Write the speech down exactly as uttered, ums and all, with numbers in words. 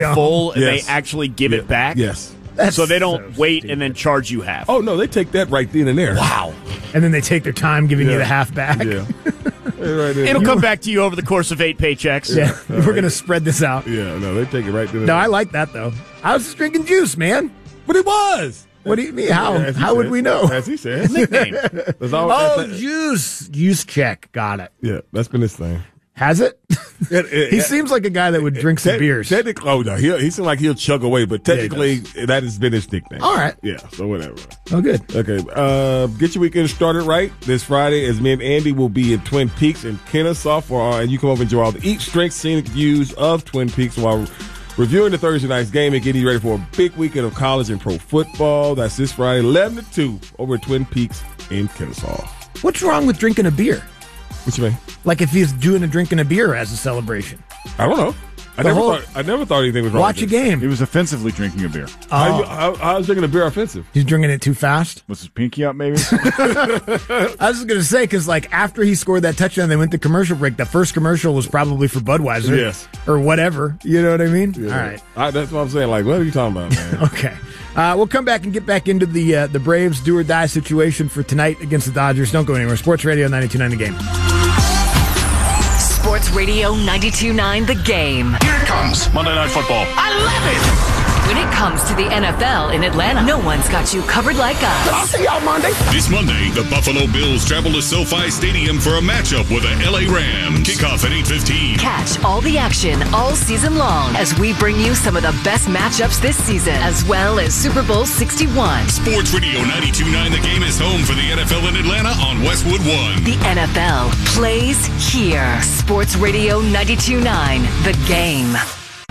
full and Yes. they actually give Yeah. it back? Yes. That's So they don't so wait stupid. and then charge you half. Oh, no, they take that right then and there. Wow. And then they take their time giving you Yeah. the half back. Yeah. right there. It'll come back to you over the course of eight paychecks. Yeah, we're going to spread this out. Yeah, no, they take it right then and No, there. I like that, though. I was just drinking juice, man. But it was. What do you mean? How As he how would said. we know? As he said. Nickname. That's all, Oh, that's- juice. Juice check. Got it. yeah, that's been his thing. Has it? It- it- He it- seems like a guy that would drink some Te- beers. Technically, oh no, he he seems like he'll chug away, but Yeah, he technically that has been his nickname. All right. Yeah, so whatever. Oh, good. Okay, uh, get your weekend started right this Friday as me and Andy will be in Twin Peaks in Kennesaw for our, and you come over and enjoy all the eat, strength, scenic views of Twin Peaks while reviewing the Thursday night's game and getting you ready for a big weekend of college and pro football. That's this Friday, eleven to two over at Twin Peaks in Kennesaw. What's wrong with drinking a beer? What you mean? Like if he's doing a drinking a beer as a celebration. I don't know. I The never whole- thought I never thought anything was wrong. Watch a with this. game. He was offensively drinking a beer. How, you, how, how's drinking a beer offensive? He's drinking it too fast. Was his pinky up, maybe? I was just going to say, because like after he scored that touchdown, they went to commercial break. The first commercial was probably for Budweiser. Yes. Or whatever. You know what I mean? All right. I, that's what I'm saying. Like, what are you talking about, man? Okay. Uh, we'll come back and get back into the uh, the Braves do or die situation for tonight against the Dodgers. Don't go anywhere. Sports Radio ninety-two point nine The Game. Sports Radio ninety-two point nine The Game. Here it comes. Monday Night Football. I love it. When it comes to the N F L in Atlanta, no one's got you covered like us. I'll see y'all Monday. This Monday, the Buffalo Bills travel to SoFi Stadium for a matchup with the L A Rams. Kickoff at eight fifteen. Catch all the action all season long as we bring you some of the best matchups this season, as well as Super Bowl sixty-one. Sports Radio ninety-two point nine The Game is home for the N F L in Atlanta on Westwood one. The N F L plays here. Sports Radio ninety-two point nine The Game.